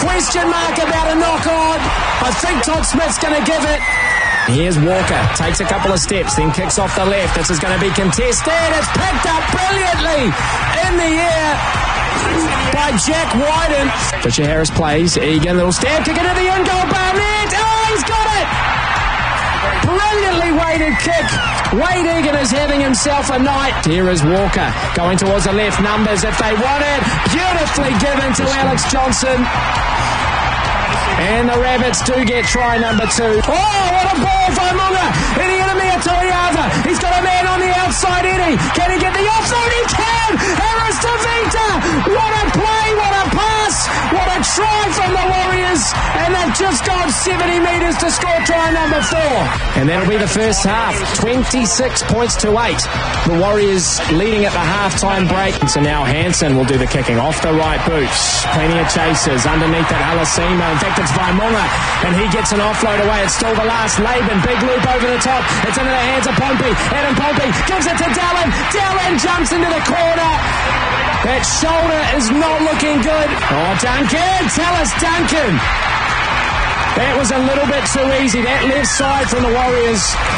question mark about a knock on. I think Todd Smith's going to give it. Here's Walker, takes a couple of steps, then kicks off the left. This is going to be contested. It's picked up brilliantly in the air by Jack Wyden. Fisher Harris plays. Egan, little stab kick into the in goal. Barnett. Oh, he's got it! Brilliantly weighted kick. Wade Egan is having himself a night. Here is Walker going towards the left. Numbers if they want it. Beautifully given to Alex Johnson. And the Rabbits do get try number 2. Oh, what a ball by Munga. Eddie Inemia Toiava. He's got a man on the outside, Eddie. Can he get the offload? He can! Harris to Vita. What a play, what a pass, what a try from the Warriors. And they've just gone 70 metres to score try number 4. And that'll be the first half. 26 points to 8. The Warriors leading at the halftime break. So now Hansen will do the kicking off the right boots. Plenty of chasers underneath at Halasima. In fact, it's Vaimunga, and he gets an offload away. It's still the last. Laban, big loop over the top. It's into the hands of Pompey. Adam Pompey gives it to Dallin. Dallin jumps into the corner. That shoulder is not looking good. Oh, Duncan. Tell us, Duncan. That was a little bit too easy. That left side from the Warriors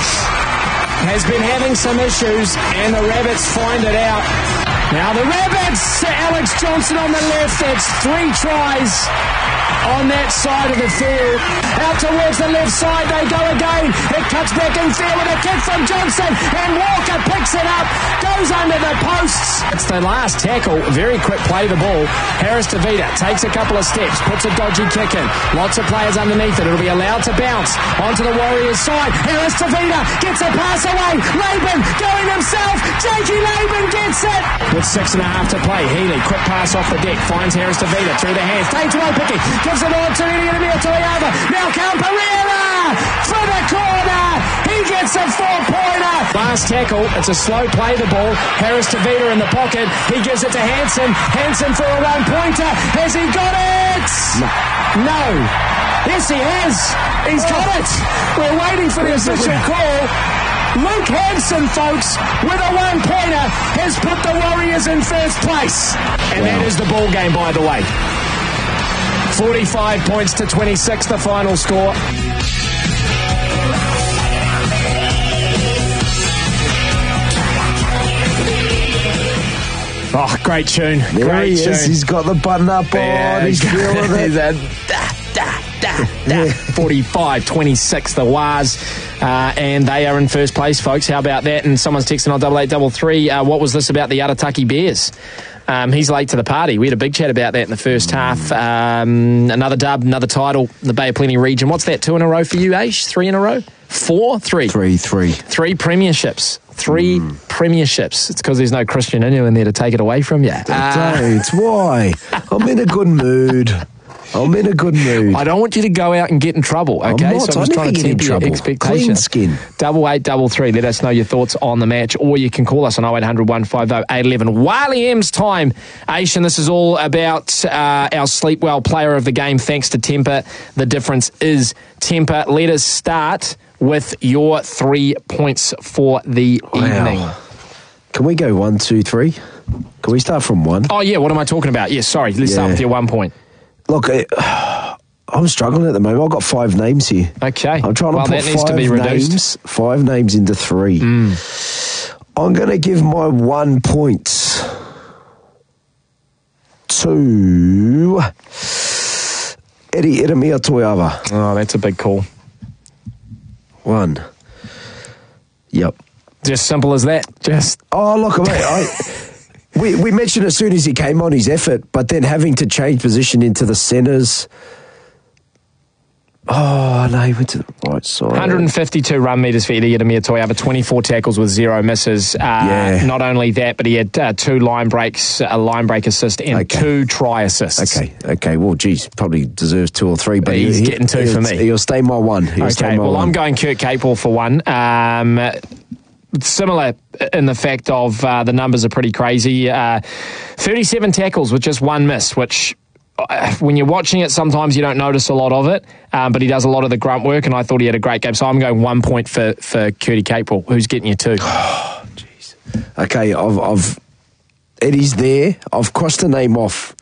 has been having some issues, and the Rabbits find it out. Now the Rabbits, Alex Johnson on the left. That's 3 tries on that side of the field. Out towards the left side they go again. It cuts back in field with a kick from Johnson, and Walker picks it up, goes under the posts. It's the last tackle. Very quick play the ball. Harris to Vita takes a couple of steps, puts a dodgy kick in. Lots of players underneath it. It'll be allowed to bounce onto the Warriors side. Harris to Vita gets a pass away. Laban going himself. Jakey Laban gets it. With 6.5 to play. Healy, quick pass off the deck, finds Harris to Vita through the hands. Takes away Picky. Gives it on to Inemia Toiava. Now Cal Pereira for the corner. He gets a 4-pointer. Last tackle. It's a slow play the ball. Harris to Vita in the pocket. He gives it to Hansen. Hansen for a 1-pointer. Has he got it? No. Yes, he has. He's got it. We're waiting for the official call. Luke Hansen, folks, with a 1-pointer, has put the Warriors in first place. And that is the ball game, by the way. 45 points to 26, the final score. Oh, great tune. There great he is. tune. He's got the button up on. He's feeling it. 45-26 the Waz, and they are in first place, folks. How about that? And someone's texting on 8833, what was this about the Arataki Bears? He's late to the party. We had a big chat about that in the first half. Another dub, another title, the Bay of Plenty region. What's that, 2 in a row for you, Aish? 3 in a row? 4? 3? 3. 3 premierships. 3 premierships. It's because there's no Christian Inu in there to take it away from you. Don't. Why? I'm in a good mood. I don't want you to go out and get in trouble, okay? I'm not. So I'm just trying to temper your expectations. Clean skin. 8833. Let us know your thoughts on the match, or you can call us on 0800 150 811. Wiley M's time. Aishan, this is all about our Sleep Well player of the game, thanks to Temper. The difference is Temper. Let us start with your 3 points for the evening. Can we go 1, 2, 3? Can we start from 1? Oh, yeah, what am I talking about? Yes, sorry, let's start with your 1 point. Look, I'm struggling at the moment. I've got 5 names here. Okay. I'm trying to put that needs to be reduced. 5 names into 3. I'm going to give my 1 point to Eddie Inemia Toiava. Oh, that's a big call. 1. Yep. Just simple as that. Oh, look, we mentioned as soon as he came on his effort, but then having to change position into the centres. Oh, no, he went to the right side. 152 run metres for Eddie Inemia Toiava, 24 tackles with 0 misses. Not only that, but he had 2 line breaks, a line break assist, and 2 try assists. Okay. Well, geez, probably deserves 2 or 3, but he's getting 2 for me. He'll stay my 1. I'm going Kurt Capel for 1. Similar in the fact of the numbers are pretty crazy. 37 tackles with just 1 miss, which when you're watching it, sometimes you don't notice a lot of it, but he does a lot of the grunt work, and I thought he had a great game. So I'm going 1 point for Kurtie Capel, who's getting you 2. Oh, jeez. Okay, I've Eddie's there. I've crossed the name off